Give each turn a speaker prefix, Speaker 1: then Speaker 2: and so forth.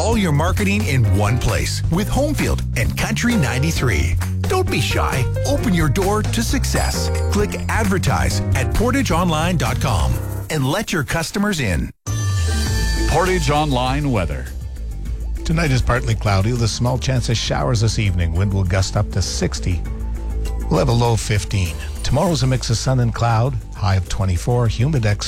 Speaker 1: all your marketing in one place with Homefield and Country 93. Don't be shy. Open your door to success. Click advertise at portageonline.com and let your customers in.
Speaker 2: Portage Online weather.
Speaker 3: Tonight is partly cloudy with a small chance of showers this evening. Wind will gust up to 60. We'll have a low of 15. Tomorrow's a mix of sun and cloud, high of 24, humid